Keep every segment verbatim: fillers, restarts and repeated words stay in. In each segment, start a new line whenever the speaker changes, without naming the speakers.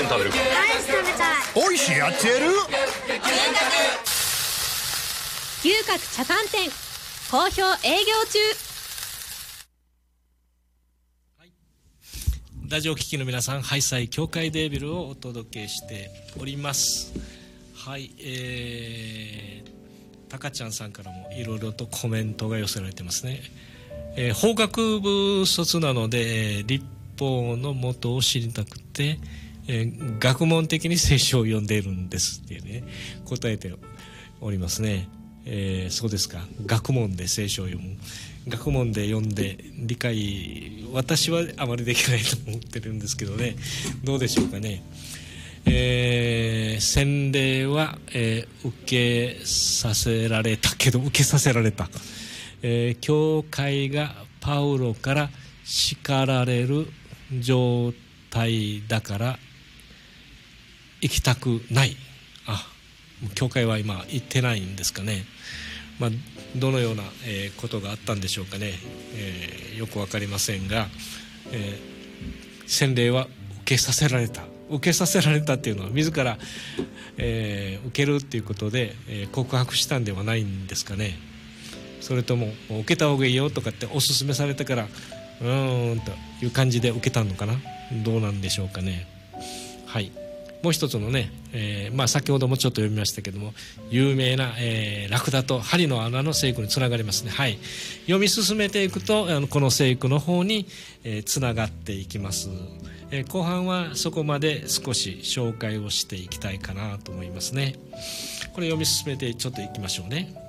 食べるか。
アイス食べたい。
おいしいやつやる。
牛角茶飯店好評営業中。
ラジオ機器の皆さん、ハイサイ協会デービルをお届けしております。はい、えー、たかちゃんさんからもいろいろとコメントが寄せられてますね。えー、法学部卒なので、えー、立法の元を知りたくて、えー、学問的に聖書を読んでいるんですっていうね、答えておりますね。えー、そうですか。学問で聖書を読む、学問で読んで理解、私はあまりできないと思ってるんですけどね、どうでしょうかね。えー、洗礼は、えー、受けさせられたけど受けさせられた、えー、教会がパウロから叱られる状態だから行きたくない。あ、教会は今行ってないんですかね。まあ、どのような、えー、ことがあったんでしょうかね、えー、よくわかりませんが、えー、洗礼は受けさせられた、受けさせられたっていうのは自ら、えー、受けるっていうことで、えー、告白したんではないんですかね。それとも受けた方がいいよとかっておすすめされたからうーんという感じで受けたのかな、どうなんでしょうかね。はい、もう一つのね、えーまあ、先ほどもちょっと読みましたけども、有名な、えー、ラクダと針の穴の聖句につながりますね。はい、読み進めていくとあのこの聖句の方に、えー、つながっていきます。えー、後半はそこまで少し紹介をしていきたいかなと思いますね。これ読み進めてちょっといきましょうね。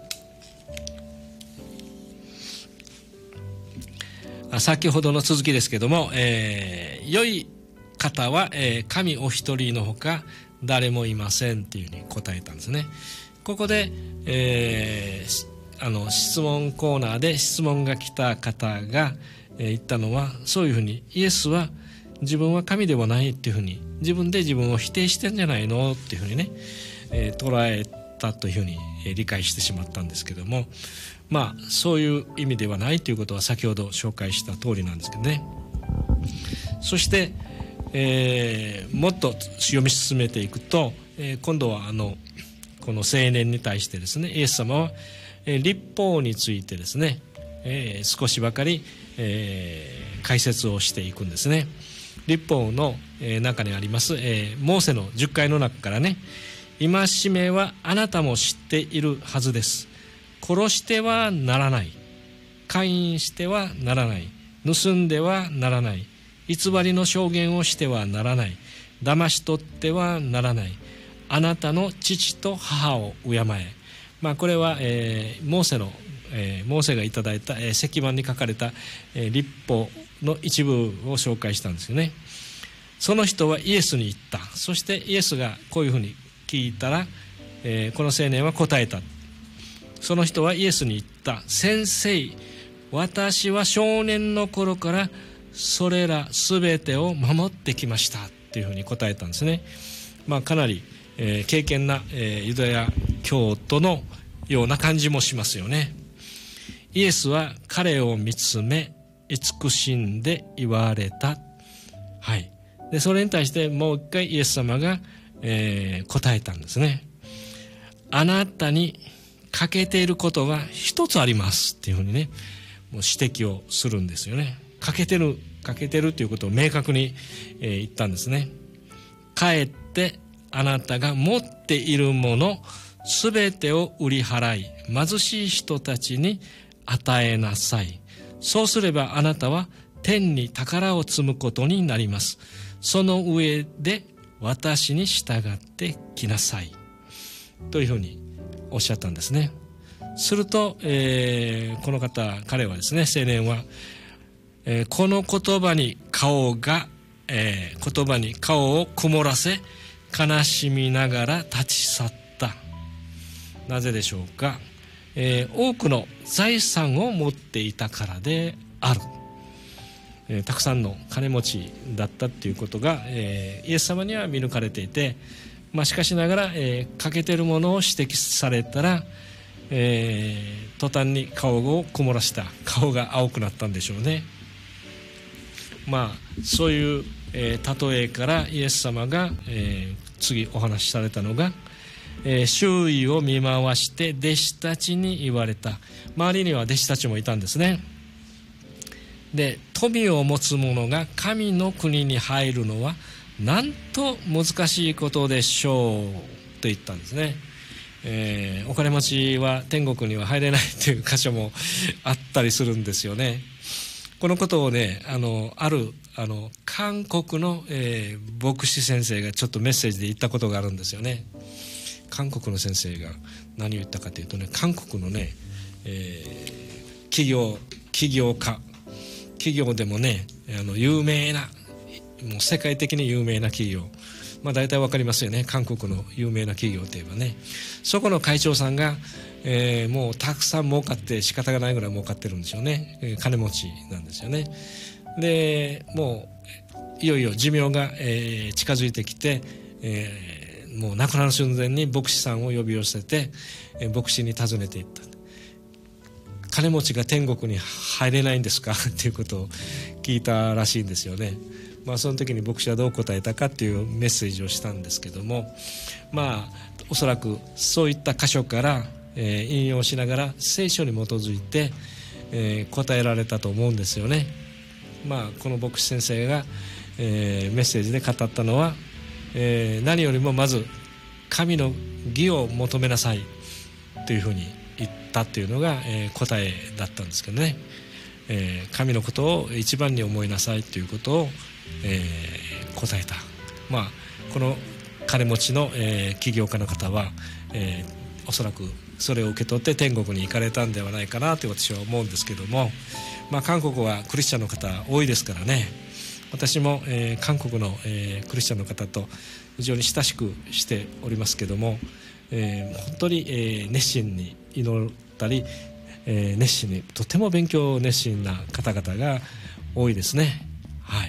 あ、先ほどの続きですけども、えー、良い方は、えー、神お一人のほか誰もいませんっていうふうに答えたんですね。ここで、えー、あの質問コーナーで質問が来た方が、えー、言ったのは、そういうふうにイエスは自分は神ではないっていうふうに自分で自分を否定してんじゃないのっていうふうにね、えー、捉えたというふうに、えー、理解してしまったんですけども、まあそういう意味ではないということは先ほど紹介した通りなんですけどね。そしてえー、もっと読み進めていくと、えー、今度はあのこの青年に対してですね、イエス様は、えー、律法についてですね、えー、少しばかり、えー、解説をしていくんですね。律法の、えー、中にあります、えー、モーセのじゅっかいの中からね、戒めはあなたも知っているはずです。殺してはならない、姦淫してはならない、盗んではならない、偽りの証言をしてはならない、騙し取ってはならない、あなたの父と母を敬え。まあ、これは、えー、モーセの、えー、モーセがいただいた、えー、石板に書かれた、えー、律法の一部を紹介したんですよね。その人はイエスに言った。そしてイエスがこういうふうに聞いたら、えー、この青年は答えた。その人はイエスに言った。先生、私は少年の頃からそれらすべてを守ってきましたというふうに答えたんですね。まあ、かなり、えー、敬虔な、えー、ユダヤ教徒のような感じもしますよね。イエスは彼を見つめ慈しんで言われた。はい。でそれに対してもう一回イエス様が、えー、答えたんですね。あなたに欠けていることが一つありますっていうふうにね、もう指摘をするんですよね。欠けてる欠けてるということを明確に、えー、言ったんですね。かえってあなたが持っているものすべてを売り払い、貧しい人たちに与えなさい。そうすればあなたは天に宝を積むことになります。その上で私に従ってきなさいというふうにおっしゃったんですね。すると、えー、この方彼はですね、青年はえー、この言葉に顔が、えー、言葉に顔を曇らせ悲しみながら立ち去った。なぜでしょうか。えー、多くの財産を持っていたからである。えー、たくさんの金持ちだったということが、えー、イエス様には見抜かれていて、まあ、しかしながら、えー、欠けているものを指摘されたら、えー、途端に顔を曇らした。顔が青くなったんでしょうね。まあ、そういうえー、例えからイエス様が、えー、次お話しされたのが、えー、周囲を見回して弟子たちに言われた。周りには弟子たちもいたんですね。で、富を持つ者が神の国に入るのはなんと難しいことでしょうと言ったんですね。えー、お金持ちは天国には入れないという箇所もあったりするんですよね。このことをね、あのあるあの韓国の、えー、牧師先生がちょっとメッセージで言ったことがあるんですよね。韓国の先生が何を言ったかというとね、韓国のね、えー、企業起業家企業でもね、あの有名な、もう世界的に有名な企業、まあ、大体わかりますよね。韓国の有名な企業といえばね、そこの会長さんが、えー、もうたくさん儲かって仕方がないぐらい儲かってるんですよね。えー、金持ちなんですよね。でもういよいよ寿命が、えー、近づいてきて、えー、もう亡くなる寸前に牧師さんを呼び寄せて、えー、牧師に尋ねていった。金持ちが天国に入れないんですかっていうことを聞いたらしいんですよね。まあ、その時に牧師はどう答えたかっていうメッセージをしたんですけども、まあおそらくそういった箇所から、えー、引用しながら聖書に基づいて、えー、答えられたと思うんですよね。まあ、この牧師先生が、えー、メッセージで語ったのは、えー、何よりもまず神の義を求めなさいというふうに言ったというのが、えー、答えだったんですけどね、えー、神のことを一番に思いなさいということを、えー、答えた。まあ、この金持ちの、えー、起業家の方は、えー、おそらくそれを受け取って天国に行かれたんではないかなと私は思うんですけども、まあ、韓国はクリスチャンの方多いですからね。私も、えー、韓国の、えー、クリスチャンの方と非常に親しくしておりますけども、えー、本当に、えー、熱心に祈ったり、えー、熱心にとても勉強熱心な方々が多いですね。はい。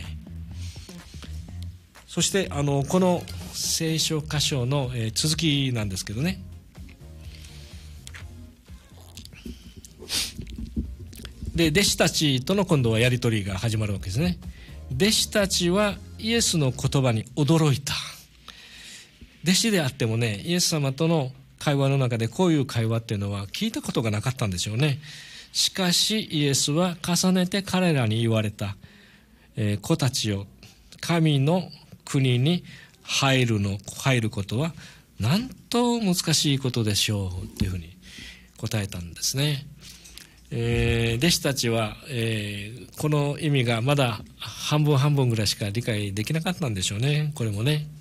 そしてあのこの聖書箇所の、えー、続きなんですけどね、で弟子たちとの今度はやり取りが始まるわけですね。弟子たちはイエスの言葉に驚いた。弟子であってもね、イエス様との会話の中でこういう会話っていうのは聞いたことがなかったんでしょうね。しかしイエスは重ねて彼らに言われた。えー、子たちよ、神の国に入るの入ることはなんと難しいことでしょうというふうに答えたんですね。えー、弟子たちは、えー、この意味がまだ半分半分ぐらいしか理解できなかったんでしょうね。これもね。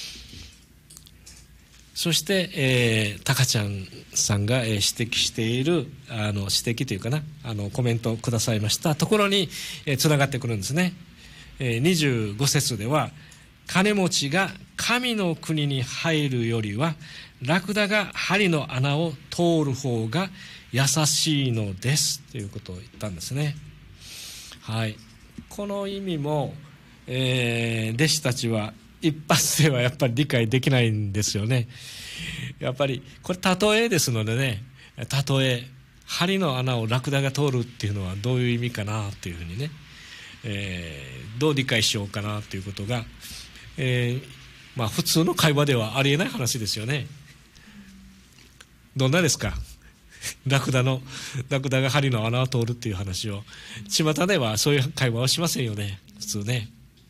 そして、えー、タカちゃんさんが、えー、指摘しているあの指摘というかな、あのコメントをくださいましたところに、えー、つながってくるんですね。えー、にじゅうご節では、金持ちが神の国に入るよりはラクダが針の穴を通る方が優しいのですということを言ったんですね。はい、この意味も、えー、弟子たちは一発ではやっぱり理解できないんですよね。やっぱりこれ例えですのでね、例え針の穴をラクダが通るっていうのはどういう意味かなというふうにね、えー、どう理解しようかなということが、えーまあ、普通の会話ではありえない話ですよね。どんなですか。ラクダのラクダが針の穴を通るっていう話を巷ではそういう会話はしませんよね、普通ね。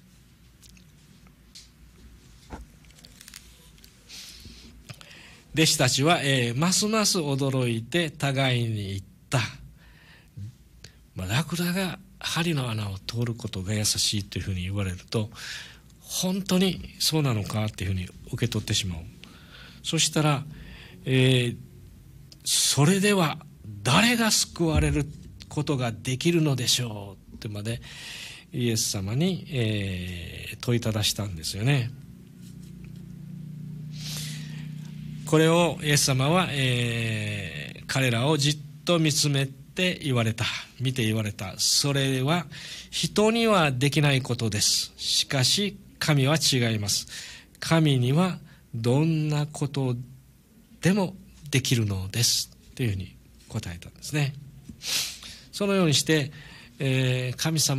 弟子たちは、えー、ますます驚いて互いに言った。まあ、ラクダが針の穴を通ることが優しいというふうに言われると、本当にそうなのかっていうふうに受け取ってしまう。そしたら、えー、それでは誰が救われることができるのでしょうってまでイエス様に、えー、問いただしたんですよね。これをイエス様は、えー、彼らをじっと見つめて言われた。見て言われた。それは人にはできないことです。しかし神は違います。神にはどんなことでもできるのですというふうに答えたんですね。そのようにして、えー、神様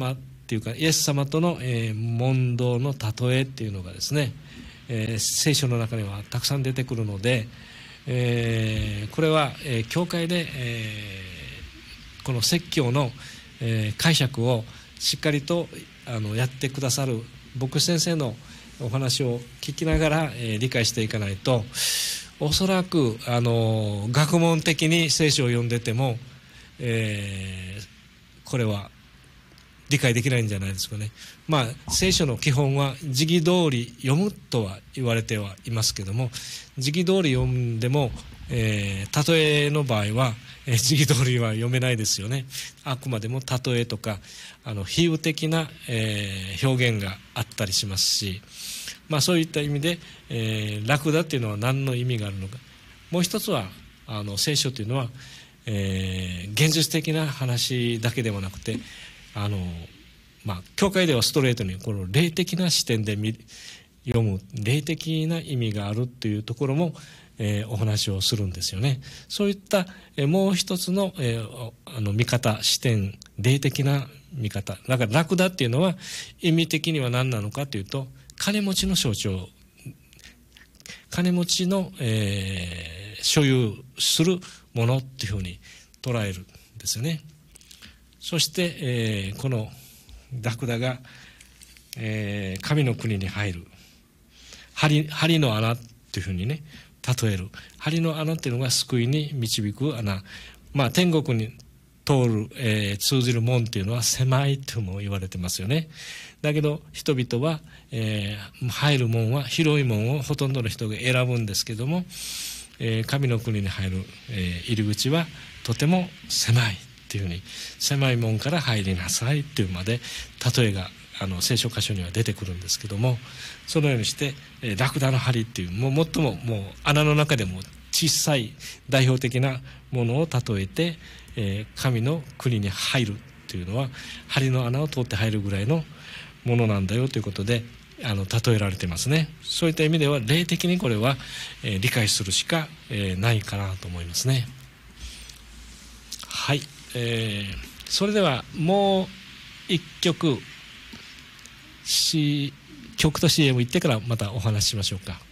っていうかイエス様との、えー、問答の例えっていうのがですね、えー、聖書の中にはたくさん出てくるので、えー、これは、えー、教会で、えー、この説教の、えー、解釈をしっかりとあのやってくださる牧師先生のお話を聞きながら、えー、理解していかないと、おそらくあの学問的に聖書を読んでても、えー、これは理解できないんじゃないですかね。まあ聖書の基本は時期通り読むとは言われてはいますけども、時期通り読んでも、えー、例えの場合は、えー、時期通りは読めないですよね。あくまでも例えとかあの比喩的な、えー、表現があったりしますし、まあ、そういった意味で、えー、ラクダっていうのは何の意味があるのか。もう一つはあの聖書というのは、えー、現実的な話だけではなくて、あの、まあ、教会ではストレートにこの霊的な視点で見読む霊的な意味があるっていうところも、えー、お話をするんですよね。そういった、えー、もう一つの、えー、あの見方視点、霊的な見方だから、ラクダっていうのは意味的には何なのかというと、金持ちの象徴、金持ちの、えー、所有するものっていうふうに捉えるんですよね。そして、えー、このラクダが、えー、神の国に入る針、針の穴っていうふうにね例える。針の穴っていうのが救いに導く穴、まあ、天国に通る、えー、通じる門っていうのは狭いとも言われてますよね。だけど人々は、えー、入る門は広い門をほとんどの人が選ぶんですけども、えー、神の国に入る、えー、入り口はとても狭いっていうふうに、狭い門から入りなさいっていうまで例えがあの聖書箇所には出てくるんですけども、そのようにして、えー、ラクダの針っていうもう最ももう穴の中でも小さい代表的なものを例えて、えー、神の国に入るっていうのは針の穴を通って入るぐらいのものなんだよということであの例えられてますね。そういった意味では霊的にこれは、えー、理解するしか、えー、ないかなと思いますね。はい、えー、それではもう一曲、曲と シーエム 行ってからまたお話ししましょうか。